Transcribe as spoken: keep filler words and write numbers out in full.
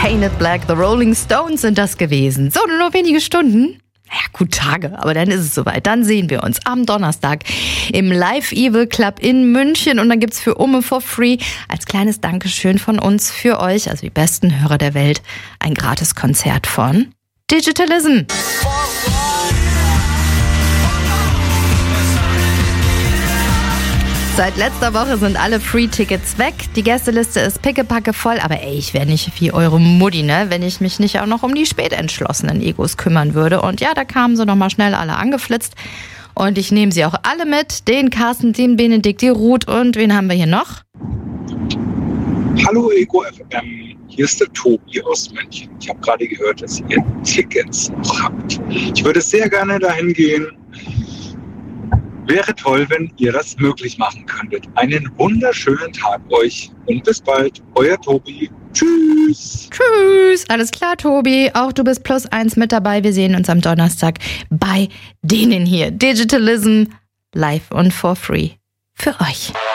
Painted Black, The Rolling Stones sind das gewesen. So, nur noch wenige Stunden. Ja, gut, Tage, aber dann ist es soweit. Dann sehen wir uns am Donnerstag im Live Evil Club in München. Und dann gibt's für Umme for Free als kleines Dankeschön von uns für euch, also die besten Hörer der Welt, ein Gratiskonzert von Digitalism. Seit letzter Woche sind alle Free-Tickets weg. Die Gästeliste ist pickepacke voll, aber ey, ich wäre nicht wie eure Mutti, ne, wenn ich mich nicht auch noch um die spätentschlossenen Egos kümmern würde. Und ja, da kamen sie nochmal schnell alle angeflitzt. Und ich nehme sie auch alle mit. Den Carsten, den Benedikt, die Ruth und wen haben wir hier noch? Hallo Ego F M, hier ist der Tobi aus München. Ich habe gerade gehört, dass ihr Tickets noch habt. Ich würde sehr gerne dahin gehen. Wäre toll, wenn ihr das möglich machen könntet. Einen wunderschönen Tag euch und bis bald. Euer Tobi. Tschüss. Tschüss. Alles klar, Tobi. Auch du bist plus eins mit dabei. Wir sehen uns am Donnerstag bei denen hier. Digitalism live und for free. Für euch.